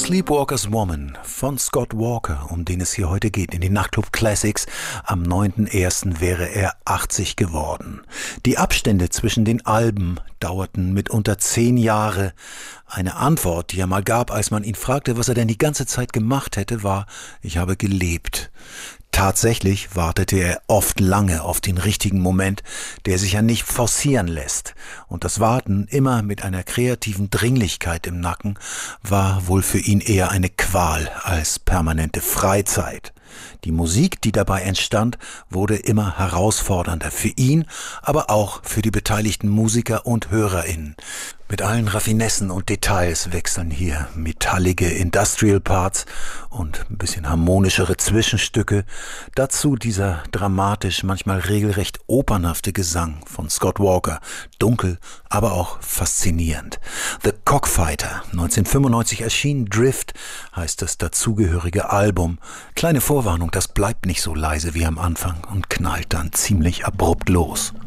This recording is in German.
Sleepwalker's Woman von Scott Walker, um den es hier heute geht, in den Nachtclub Classics. Am 9.1. wäre er 80 geworden. Die Abstände zwischen den Alben dauerten mitunter 10 Jahre. Eine Antwort, die er mal gab, als man ihn fragte, was er denn die ganze Zeit gemacht hätte, war: Ich habe gelebt. Tatsächlich wartete er oft lange auf den richtigen Moment, der sich ja nicht forcieren lässt. Und das Warten, immer mit einer kreativen Dringlichkeit im Nacken, war wohl für ihn eher eine Qual als permanente Freizeit. Die Musik, die dabei entstand, wurde immer herausfordernder für ihn, aber auch für die beteiligten Musiker und HörerInnen. Mit allen Raffinessen und Details wechseln hier metallige Industrial Parts und ein bisschen harmonischere Zwischenstücke. Dazu dieser dramatisch, manchmal regelrecht opernhafte Gesang von Scott Walker. Dunkel, aber auch faszinierend. The Cockfighter, 1995 erschienen. Drift heißt das dazugehörige Album. Kleine Vorwarnung, das bleibt nicht so leise wie am Anfang und knallt dann ziemlich abrupt los.